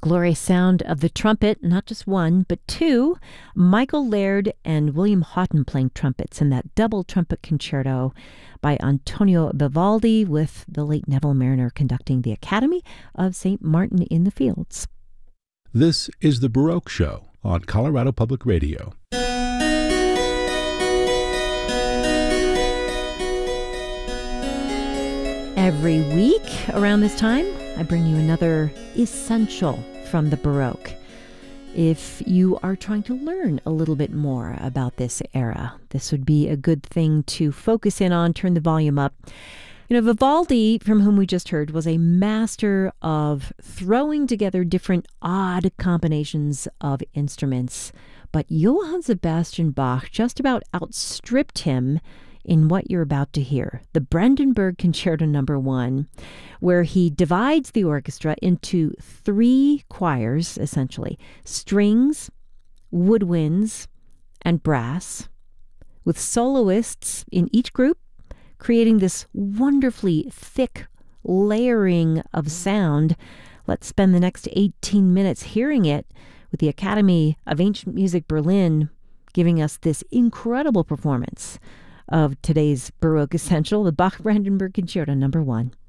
glorious sound of the trumpet, not just one, but two, Michael Laird and William Houghton playing trumpets in that double trumpet concerto by Antonio Vivaldi, with the late Neville Marriner conducting the Academy of St. Martin in the Fields. This is The Baroque Show on Colorado Public Radio. Every week around this time, I bring you another essential from the Baroque. If you are trying to learn a little bit more about this era, this would be a good thing to focus in on, turn the volume up. You know, Vivaldi, from whom we just heard, was a master of throwing together different odd combinations of instruments. But Johann Sebastian Bach just about outstripped him in what you're about to hear, the Brandenburg Concerto No. 1, where he divides the orchestra into three choirs, essentially: strings, woodwinds, and brass, with soloists in each group, creating this wonderfully thick layering of sound. Let's spend the next 18 minutes hearing it, with the Academy of Ancient Music Berlin giving us this incredible performance of today's Baroque Essential, the Bach Brandenburg Concerto No. 1.